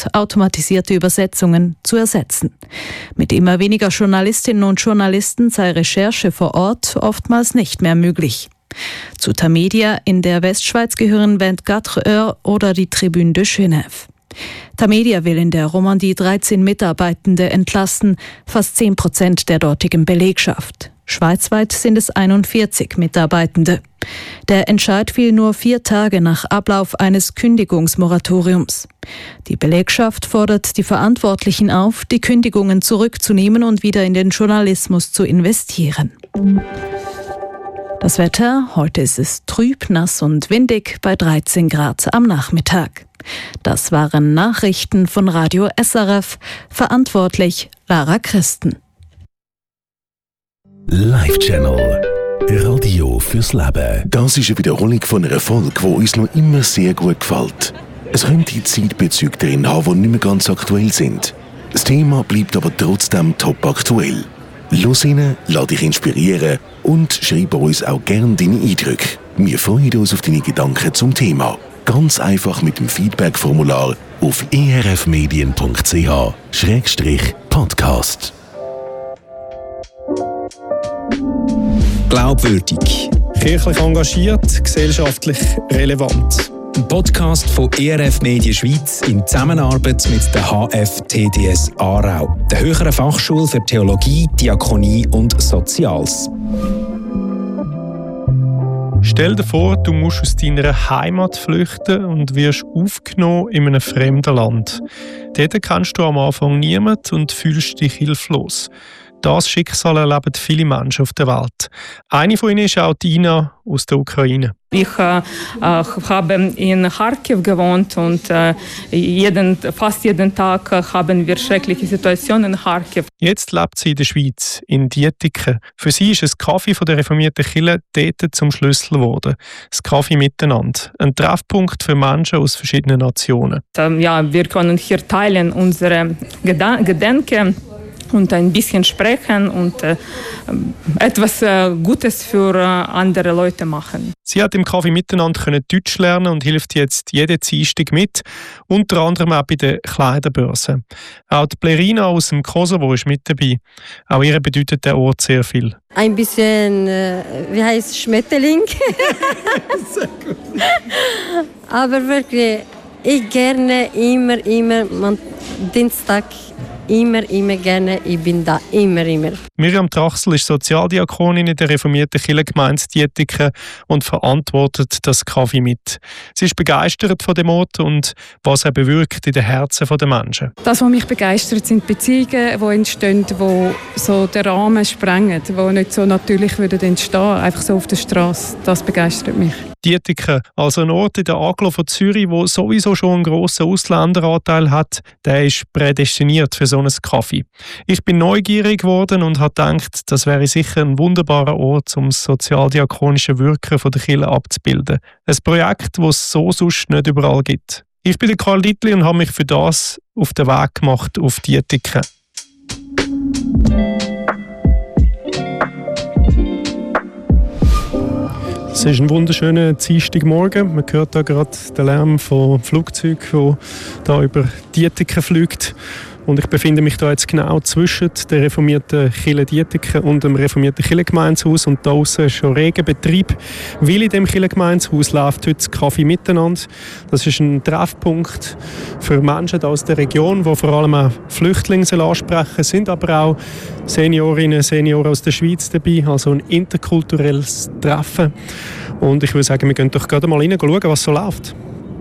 und automatisierte Übersetzungen zu ersetzen. Mit immer weniger Journalistinnen und Journalisten sei Recherche vor Ort oftmals nicht mehr möglich. Zu Tamedia in der Westschweiz gehören 24 Heures oder die Tribune de Genève. Tamedia will in der Romandie 13 Mitarbeitende entlassen, fast 10% der dortigen Belegschaft. Schweizweit sind es 41 Mitarbeitende. Der Entscheid fiel nur 4 Tage nach Ablauf eines Kündigungsmoratoriums. Die Belegschaft fordert die Verantwortlichen auf, die Kündigungen zurückzunehmen und wieder in den Journalismus zu investieren. Das Wetter: Heute ist es trüb, nass und windig bei 13 Grad am Nachmittag. Das waren Nachrichten von Radio SRF. Verantwortlich Lara Christen. Live-Channel. Radio fürs Leben. Das ist eine Wiederholung von einer Folge, die uns noch immer sehr gut gefällt. Es könnte Zeitbezüge drin haben, die nicht mehr ganz aktuell sind. Das Thema bleibt aber trotzdem top aktuell. Los rein, lass dich inspirieren und schreib uns auch gerne deine Eindrücke. Wir freuen uns auf deine Gedanken zum Thema. Ganz einfach mit dem Feedback-Formular auf erfmedien.ch/podcast. Glaubwürdig, kirchlich engagiert, gesellschaftlich relevant. Ein Podcast von ERF Medien Schweiz in Zusammenarbeit mit der HF-TDS Aarau, der Höheren Fachschule für Theologie, Diakonie und Soziales. Stell dir vor, du musst aus deiner Heimat flüchten und wirst aufgenommen in einem fremden Land. Dort kennst du am Anfang niemanden und fühlst dich hilflos. Das Schicksal erleben viele Menschen auf der Welt. Eine von ihnen ist auch Dina aus der Ukraine. Ich habe in Kharkiv gewohnt und fast jeden Tag haben wir schreckliche Situationen in Kharkiv. Jetzt lebt sie in der Schweiz, in Dietiken. Für sie ist ein Kaffee von der reformierten Kirche dort zum Schlüssel geworden. Das Kaffee miteinander. Ein Treffpunkt für Menschen aus verschiedenen Nationen. Wir können hier teilen unsere Gedanken und ein bisschen sprechen und etwas Gutes für andere Leute machen. Sie hat im Kaffee miteinander Deutsch lernen und hilft jetzt jeden Dienstag mit, unter anderem auch bei der Kleiderbörse. Auch die Blerina aus dem Kosovo ist mit dabei. Auch ihr bedeutet der Ort sehr viel. Ein bisschen, Schmetterling. Sehr gut. Aber wirklich, ich gerne immer, Dienstag. Immer gerne, ich bin da, immer. Miriam Trachsel ist Sozialdiakonin in der reformierten Kirchengemeinde Dietiken und verantwortet das Kaffee mit. Sie ist begeistert von dem Ort und was er bewirkt in den Herzen der Menschen. Das, was mich begeistert, sind Beziehungen, die entstehen, die so den Rahmen sprengen, die nicht so natürlich entstehen würden, einfach so auf der Straße. Das begeistert mich. Dietiken, also ein Ort in der Agglo von Zürich, der sowieso schon einen grossen Ausländeranteil hat, der ist prädestiniert für so einen Kaffee. Ich bin neugierig geworden und habe gedacht, das wäre sicher ein wunderbarer Ort, um das sozialdiakonische Wirken der Kirche abzubilden. Ein Projekt, das es so sonst nicht überall gibt. Ich bin der Karl Dittli und habe mich für das auf den Weg gemacht auf Dietiken. Es ist ein wunderschöner Dienstagmorgen. Man hört da gerade den Lärm von Flugzeugen, der da über Dietiken fliegt. Und ich befinde mich da jetzt genau zwischen der reformierten Kirche Dietiken und dem reformierten Kirchengemeindehaus. Und da draussen ist schon reger Betrieb, weil in dem Kirchengemeindehaus läuft heute das Kaffee miteinander. Das ist ein Treffpunkt für Menschen aus der Region, die vor allem auch Flüchtlinge ansprechen, sind aber auch Seniorinnen und Senioren aus der Schweiz dabei, also ein interkulturelles Treffen. Und ich würde sagen, wir gehen doch gerade mal rein schauen, was so läuft.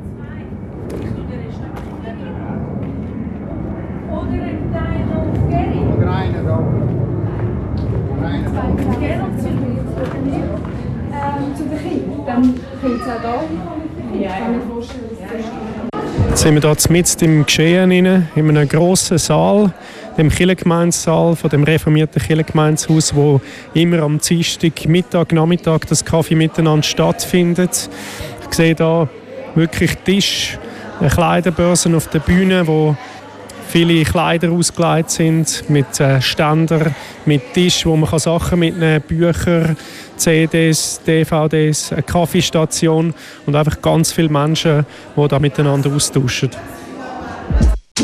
Jetzt sind wir hier mitten im Geschehen, in einem grossen Saal, dem Kirchengemeindesaal von dem reformierten Kirchengemeindehaus, wo immer am Dienstag, Mittag, Nachmittag das Kaffee miteinander stattfindet. Ich sehe hier wirklich Tisch, Kleiderbörsen auf der Bühne, wo viele Kleider ausgelegt sind, mit Ständern, mit Tisch, wo man Sachen mitnehmen kann, Bücher, CDs, DVDs, eine Kaffeestation und einfach ganz viele Menschen, die da miteinander austauschen.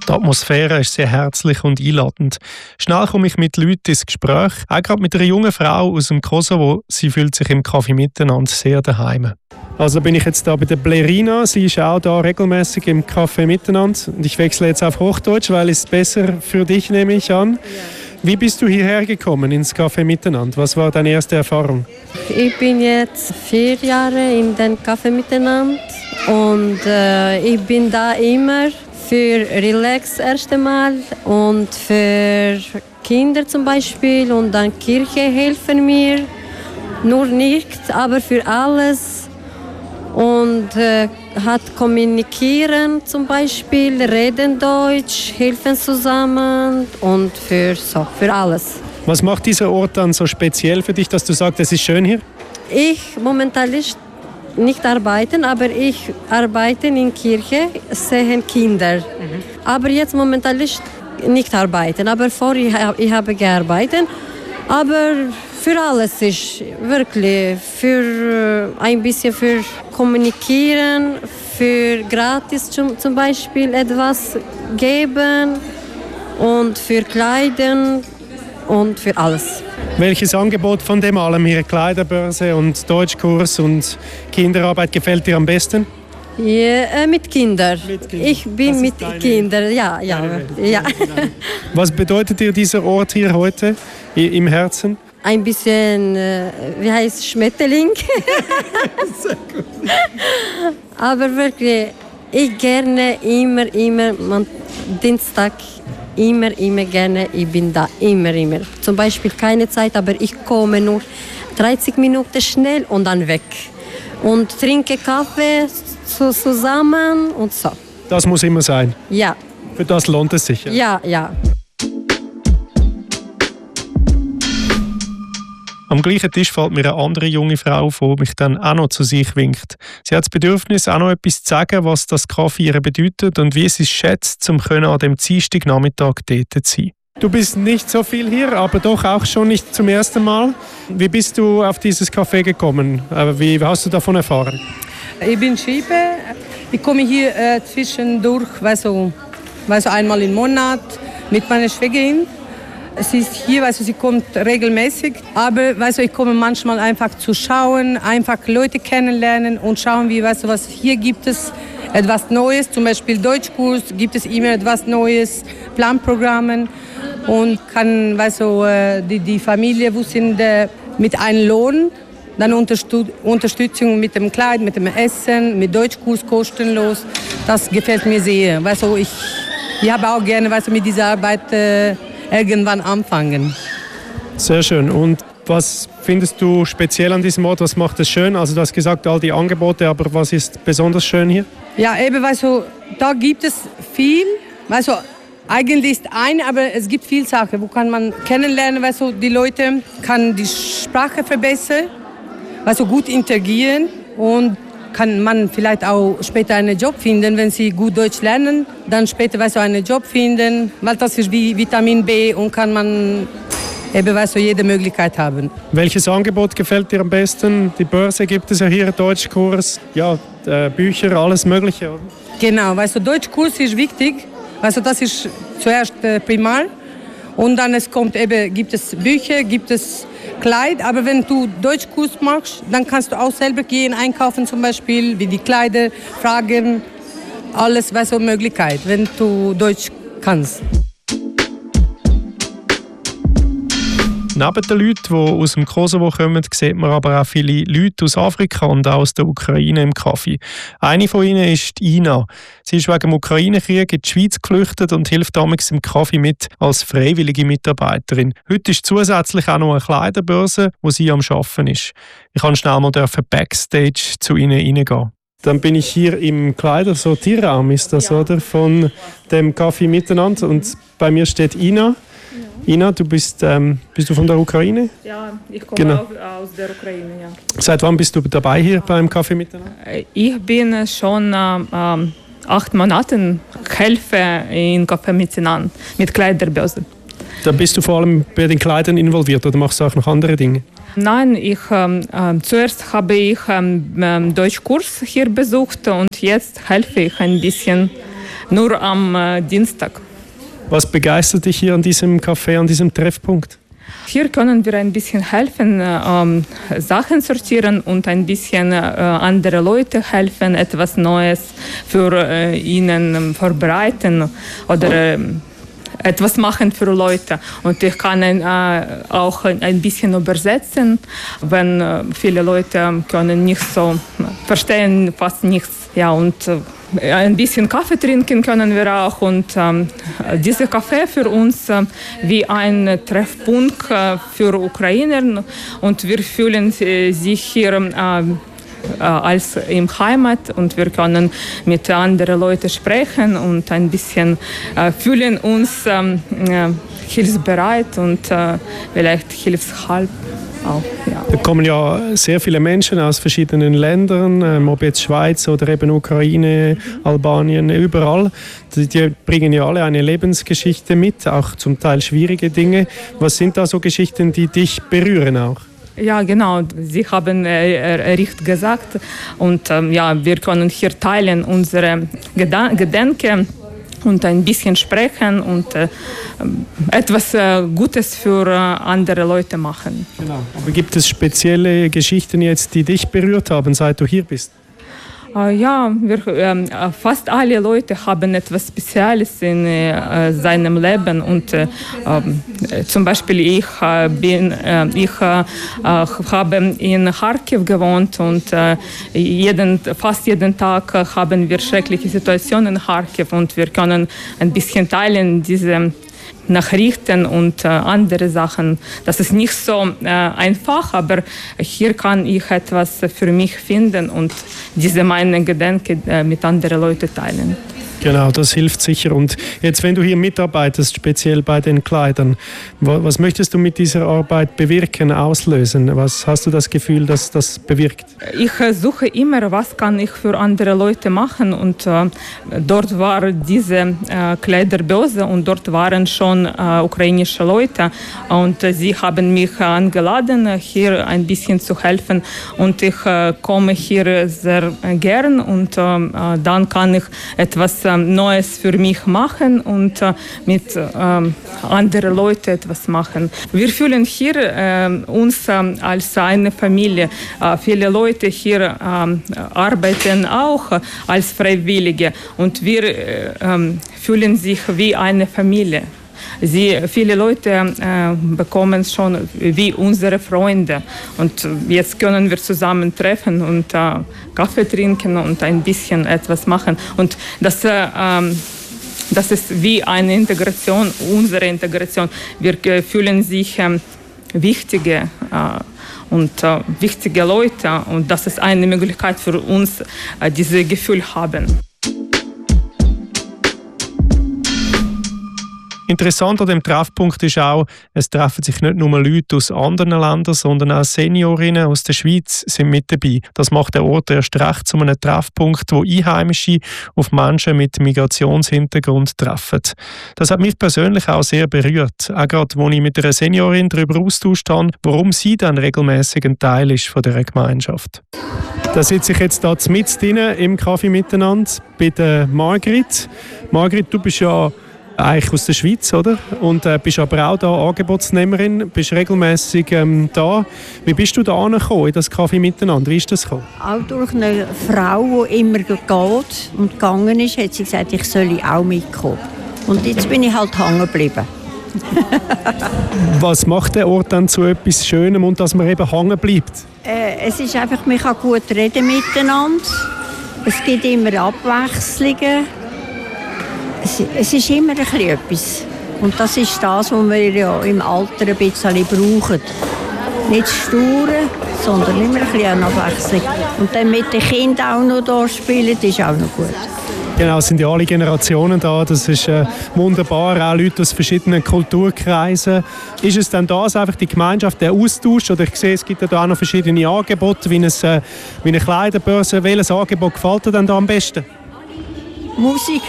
Die Atmosphäre ist sehr herzlich und einladend. Schnell komme ich mit Leuten ins Gespräch, auch gerade mit einer jungen Frau aus dem Kosovo. Sie fühlt sich im Café Miteinander sehr daheim. Also bin ich jetzt da bei der Blerina. Sie ist auch da regelmäßig im Café Miteinander. Und ich wechsle jetzt auf Hochdeutsch, weil es besser für dich, nehme ich an. Ja. Wie bist du hierher gekommen ins Café Miteinander? Was war deine erste Erfahrung? Ich bin jetzt 4 Jahre in den Café Miteinander und ich bin da immer für Relax erst einmal und für Kinder zum Beispiel und dann Kirche helfen mir, nur nicht, aber für alles und hat kommunizieren zum Beispiel, reden Deutsch, helfen zusammen und für alles. Was macht dieser Ort dann so speziell für dich, dass du sagst, es ist schön hier? Ich momentan nicht arbeiten, aber ich arbeite in Kirche, sehen Kinder. Aber jetzt momentan nicht arbeiten, aber vorher ich habe gearbeitet. Aber für alles ist wirklich, für ein bisschen für kommunizieren, für gratis zum Beispiel etwas geben und für Kleidern und für alles. Welches Angebot von dem allem hier, Kleiderbörse und Deutschkurs und Kinderarbeit, gefällt dir am besten? Ja, mit Kindern. Ich bin mit Kindern, ja. Was bedeutet dir dieser Ort hier heute im Herzen? Ein bisschen, wie heißt Schmetterling. Sehr gut. Aber wirklich, ich gerne immer, Dienstag, immer gerne, ich bin da, immer. Zum Beispiel keine Zeit, aber ich komme nur 30 Minuten schnell und dann weg. Und trinke Kaffee zusammen und so. Das muss immer sein? Ja. Für das lohnt es sich? Ja. Am gleichen Tisch fällt mir eine andere junge Frau auf, die mich dann auch noch zu sich winkt. Sie hat das Bedürfnis, auch noch etwas zu sagen, was das Kaffee ihr bedeutet und wie sie es schätzt, um an dem Dienstagnachmittag dort zu sein. Du bist nicht so viel hier, aber doch auch schon nicht zum ersten Mal. Wie bist du auf dieses Café gekommen? Wie hast du davon erfahren? Ich bin Schieber. Ich komme hier zwischendurch, einmal im Monat mit meiner Schwägerin. Sie ist hier, sie kommt regelmäßig, aber ich komme manchmal einfach zu schauen, einfach Leute kennenlernen und schauen, was hier gibt es etwas Neues, zum Beispiel Deutschkurs gibt es immer etwas Neues, Planprogrammen und kann, die Familie, wo sind mit einem Lohn, dann Unterstützung mit dem Kleid, mit dem Essen, mit Deutschkurs kostenlos, das gefällt mir sehr. Ich habe auch gerne, mit dieser Arbeit irgendwann anfangen. Sehr schön. Und was findest du speziell an diesem Ort? Was macht es schön? Also du hast gesagt, all die Angebote, aber was ist besonders schön hier? Ja, eben, da gibt es viel. Eigentlich ist aber es gibt viele Sachen, wo kann man kennenlernen, die Leute kann die Sprache verbessern, gut interagieren und kann man vielleicht auch später einen Job finden, wenn sie gut Deutsch lernen, dann später einen Job finden, weil das ist wie Vitamin B und kann man jede Möglichkeit haben. Welches Angebot gefällt dir am besten? Die Börse gibt es ja hier, Deutschkurs, Bücher, alles Mögliche, oder? Genau, Deutschkurs ist wichtig, das ist zuerst primar und dann gibt es Bücher, gibt es Kleid, aber wenn du Deutschkurs machst, dann kannst du auch selber gehen, einkaufen zum Beispiel, wie die Kleider, Fragen, alles, Möglichkeit, wenn du Deutsch kannst. Neben den Leuten, die aus dem Kosovo kommen, sieht man aber auch viele Leute aus Afrika und auch aus der Ukraine im Café. Eine von ihnen ist Ina. Sie ist wegen dem Ukraine-Krieg in die Schweiz geflüchtet und hilft damals im Café mit als freiwillige Mitarbeiterin. Heute ist zusätzlich auch noch eine Kleiderbörse, wo sie am Arbeiten ist. Ich kann schnell mal backstage zu ihnen reingehen. Dann bin ich hier im Kleidersortierraum, ist das, oder? Von dem Café Miteinander. Und bei mir steht Ina. Ina, bist du von der Ukraine? Ja, ich komme aus der Ukraine, ja. Seit wann bist du dabei hier beim Café Miteinander? Ich bin schon 8 Monate Helfer in Café Miteinander mit Kleiderbörse. Da bist du vor allem bei den Kleidern involviert oder machst du auch noch andere Dinge? Nein, zuerst habe ich Deutschkurs hier besucht und jetzt helfe ich ein bisschen nur am Dienstag. Was begeistert dich hier an diesem Café, an diesem Treffpunkt? Hier können wir ein bisschen helfen, Sachen sortieren und ein bisschen andere Leute helfen, etwas Neues für ihnen vorbereiten oder etwas machen für Leute. Und ich kann auch ein bisschen übersetzen, wenn viele Leute können nicht so verstehen, fast nichts. Ja, und ein bisschen Kaffee trinken können wir auch. Und dieser Café für uns wie ein Treffpunkt für Ukrainer. Und wir fühlen sich hier als im Heimat und wir können mit anderen Leuten sprechen und ein bisschen fühlen uns hilfsbereit und vielleicht hilfshalb. Auch, ja. Da kommen ja sehr viele Menschen aus verschiedenen Ländern, ob jetzt Schweiz oder eben Ukraine, Albanien, überall. Die bringen ja alle eine Lebensgeschichte mit, auch zum Teil schwierige Dinge. Was sind da so Geschichten, die dich berühren auch? Ja, genau. Sie haben richtig gesagt. Und ja, wir können hier teilen unsere Gedanken und ein bisschen sprechen und etwas Gutes für andere Leute machen. Genau. Aber gibt es spezielle Geschichten jetzt, die dich berührt haben, seit du hier bist? Ja, fast alle Leute haben etwas Spezielles in seinem Leben und zum Beispiel ich habe in Kharkiv gewohnt und fast jeden Tag haben wir schreckliche Situationen in Kharkiv und wir können ein bisschen teilen diese Nachrichten und andere Sachen. Das ist nicht so einfach, aber hier kann ich etwas für mich finden und diese meine Gedanken mit anderen Leuten teilen. Genau, das hilft sicher. Und jetzt, wenn du hier mitarbeitest, speziell bei den Kleidern, was möchtest du mit dieser Arbeit bewirken, auslösen? Was hast du das Gefühl, dass das bewirkt? Ich suche immer, was kann ich für andere Leute machen. Und dort war diese Kleiderbörse und dort waren schon ukrainische Leute. Und sie haben mich eingeladen, hier ein bisschen zu helfen. Und ich komme hier sehr gern und dann kann ich etwas Neues für mich machen und mit anderen Leuten etwas machen. Wir fühlen hier uns als eine Familie. Viele Leute hier arbeiten auch als Freiwillige und wir fühlen sich wie eine Familie. Viele Leute bekommen schon wie unsere Freunde und jetzt können wir zusammen treffen und Kaffee trinken und ein bisschen etwas machen und das ist wie eine Integration, unsere Integration. Wir fühlen sich wichtige und wichtige Leute und das ist eine Möglichkeit für uns, dieses Gefühl haben. Interessant an dem Treffpunkt ist auch, es treffen sich nicht nur Leute aus anderen Ländern, sondern auch Seniorinnen aus der Schweiz sind mit dabei. Das macht den Ort erst recht zu einem Treffpunkt, wo Einheimische auf Menschen mit Migrationshintergrund treffen. Das hat mich persönlich auch sehr berührt. Auch gerade, als ich mit einer Seniorin darüber austauscht habe, warum sie dann regelmäßig ein Teil ist von dieser Gemeinschaft. Da sitze ich jetzt hier mitten im Kaffee miteinander bei der Margrit. Margrit, du bist ja eigentlich aus der Schweiz, oder? Und bist aber auch da Angebotsnehmerin, bist regelmäßig da. Wie bist du da angekommen, in das Kaffee miteinander? Wie ist das gekommen? Auch durch eine Frau, die immer geht und gegangen ist, hat sie gesagt, ich soll auch mitkommen. Und jetzt bin ich halt hängen geblieben. Was macht der Ort dann zu etwas Schönem und dass man eben hängen bleibt? Es ist einfach, man kann gut reden miteinander. Es gibt immer Abwechslungen. Es ist immer ein bisschen etwas. Und das ist das, was wir ja im Alter ein bisschen brauchen. Nicht sturen, sondern immer ein bisschen Abwechslung. Und dann mit den Kindern auch noch da spielen, ist auch noch gut. Genau, es sind ja alle Generationen da. Das ist wunderbar. Auch Leute aus verschiedenen Kulturkreisen. Ist es dann das einfach die Gemeinschaft, der Austausch? Oder ich sehe, es gibt ja da auch noch verschiedene Angebote, wie eine Kleiderbörse. Welches Angebot gefällt dir denn da am besten? Musik.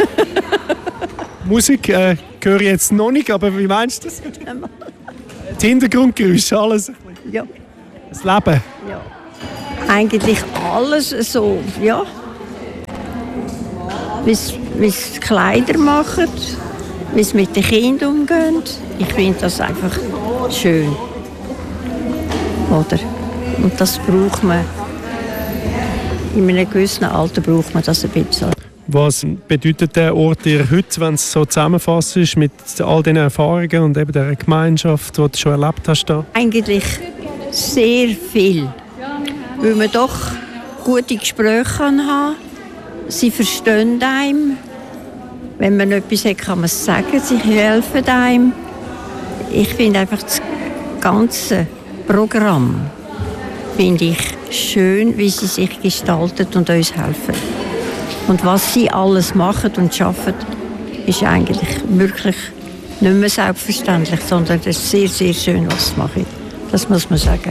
Musik höre ich jetzt noch nicht, aber wie meinst du das? Die Hintergrundgeräusche, alles? Ja. Das Leben? Ja. Eigentlich alles so, ja. wie sie Kleider machen, wie sie mit den Kindern umgehen. Ich finde das einfach schön. Oder? Und das braucht man. In einem gewissen Alter braucht man das ein bisschen. Was bedeutet der Ort dir heute, wenn es so zusammenfasst ist mit all diesen Erfahrungen und eben der Gemeinschaft, die du schon erlebt hast? Da? Eigentlich sehr viel. Weil man doch gute Gespräche haben kann. Sie verstehen einem. Wenn man etwas hat, kann man es sagen. Sie helfen einem. Ich finde einfach das ganze Programm finde ich schön, wie sie sich gestaltet und uns helfen. Und was sie alles machen und schaffen, ist eigentlich wirklich nicht mehr selbstverständlich, sondern es ist sehr, sehr schön, was sie machen. Das muss man sagen.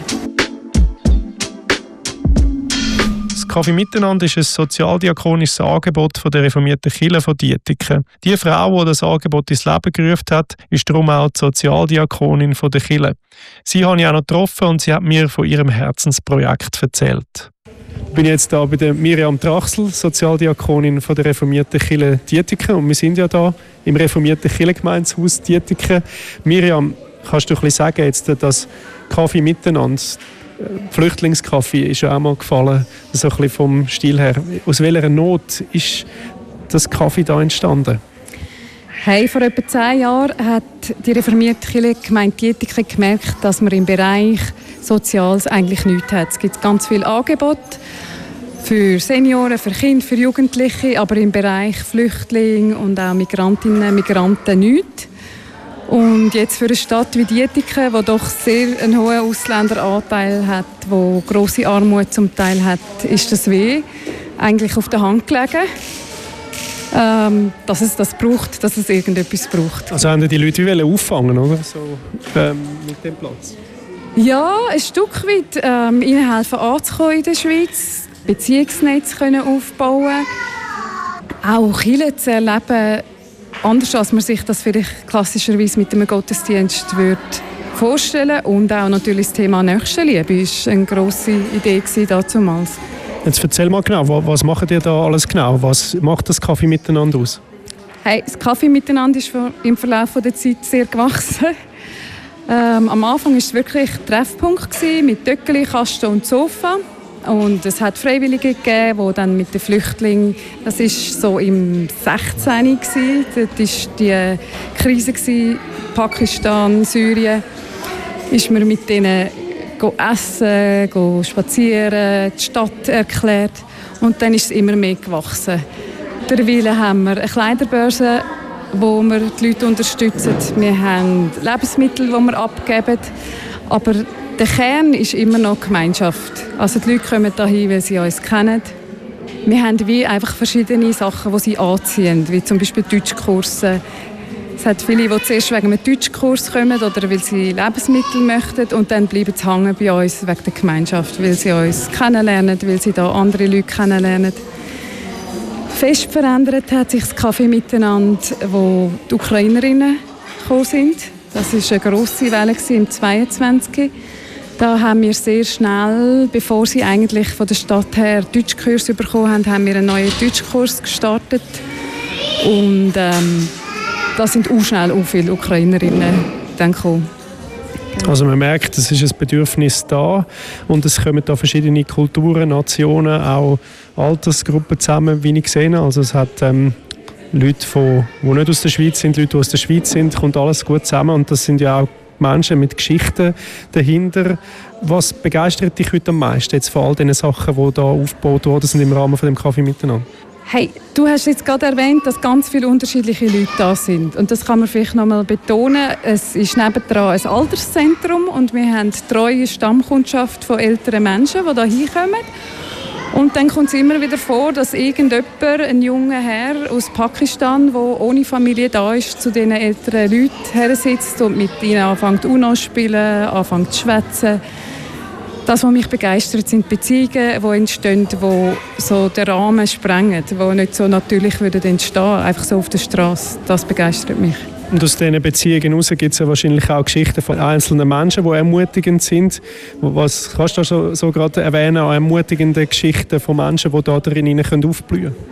Das Kaffee Miteinander ist ein sozialdiakonisches Angebot von der reformierten Kirche von Dietiken. Die Frau, die das Angebot ins Leben gerufen hat, ist darum auch die Sozialdiakonin von der Kirche. Sie habe ich auch noch getroffen und sie hat mir von ihrem Herzensprojekt erzählt. Ich bin jetzt hier bei der Miriam Trachsel, Sozialdiakonin von der reformierten Kirche Dietiken. Und wir sind ja hier im reformierten Kirchengemeindehaus Dietiken. Miriam, kannst du ein bisschen sagen, jetzt, dass Kaffee Miteinander, Flüchtlingskaffee ist ja auch mal gefallen, so ein bisschen vom Stil her. Aus welcher Not ist das Kaffee da entstanden? Hey, vor etwa 10 Jahren hat die reformierte Kirchengemeinde Dietiken gemerkt, dass man im Bereich Soziales eigentlich nichts hat. Es gibt ganz viele Angebote für Senioren, für Kinder, für Jugendliche, aber im Bereich Flüchtlinge und auch Migrantinnen und Migranten nichts. Und jetzt für eine Stadt wie Dietiken, die doch sehr einen hohen Ausländeranteil hat, die grosse Armut zum Teil hat, ist das eigentlich auf der Hand gelegen, dass es das braucht, dass es irgendetwas braucht. Also haben die Leute wie auffangen, oder? So, mit dem Platz? Ja, ein Stück weit. Ihnen helfen anzukommen in der Schweiz, Beziehungsnetz aufbauen, auch Kirche zu erleben, anders als man sich das vielleicht klassischerweise mit einem Gottesdienst vorstellen würde. Und auch natürlich das Thema Nächstenliebe war eine grosse Idee damals. Jetzt erzähl mal genau, was macht ihr da alles genau? Was macht das Kaffee Miteinander aus? Hey, das Kaffee Miteinander ist im Verlauf der Zeit sehr gewachsen. Am Anfang war es wirklich ein Treffpunkt mit Töckeli, Kasten und Sofa. Und es hat Freiwillige gegeben, die dann mit den Flüchtlingen, das war so im 16. Dort war die Krise, Pakistan, Syrien, ist man mit denen essen, spazieren, die Stadt erklärt. Und dann ist es immer mehr gewachsen. Mittlerweile haben wir eine Kleiderbörse, wo wir die Leute unterstützen. Wir haben Lebensmittel, die wir abgeben. Aber der Kern ist immer noch Gemeinschaft. Also die Leute kommen hierhin, weil sie uns kennen. Wir haben wie einfach verschiedene Sachen, die sie anziehen, wie zum Beispiel Deutschkurse. Es hat viele, die zuerst wegen einem Deutschkurs kommen oder weil sie Lebensmittel möchten und dann bleiben sie hängen bei uns wegen der Gemeinschaft, weil sie uns kennenlernen, weil sie da andere Leute kennenlernen. Fest verändert hat sich das Kaffee Miteinander, wo die Ukrainerinnen gekommen sind. Das war eine grosse Welle im 22. Da haben wir sehr schnell, bevor sie eigentlich von der Stadt her Deutschkurs bekommen haben, haben wir einen neuen Deutschkurs gestartet. Und da sind auch schnell viele Ukrainerinnen dann gekommen. Also man merkt, es ist ein Bedürfnis da und es kommen da verschiedene Kulturen, Nationen, auch Altersgruppen zusammen, wie ich gesehen habe. Also es hat Leute, die nicht aus der Schweiz sind, Leute, die aus der Schweiz sind, kommt alles gut zusammen und das sind ja auch Menschen mit Geschichten dahinter. Was begeistert dich heute am meisten jetzt von all diesen Sachen, die da aufgebaut worden sind im Rahmen von dem Kaffee Miteinander? Hey, du hast jetzt gerade erwähnt, dass ganz viele unterschiedliche Leute da sind. Und das kann man vielleicht noch mal betonen. Es ist nebendran ein Alterszentrum und wir haben eine treue Stammkundschaft von älteren Menschen, die hier hinkommen. Und dann kommt es immer wieder vor, dass irgendjemand, ein junger Herr aus Pakistan, der ohne Familie da ist, zu diesen älteren Leuten her sitzt und mit ihnen anfängt UNO zu spielen, anfängt zu schwätzen. Das, was mich begeistert, sind Beziehungen, die entstehen, die so den Rahmen sprengen, die nicht so natürlich entstehen würden, einfach so auf der Straße. Das begeistert mich. Und aus diesen Beziehungen heraus gibt es ja wahrscheinlich auch Geschichten von einzelnen Menschen, die ermutigend sind. Was kannst du so gerade erwähnen an ermutigenden Geschichten von Menschen, die da drin aufblühen können?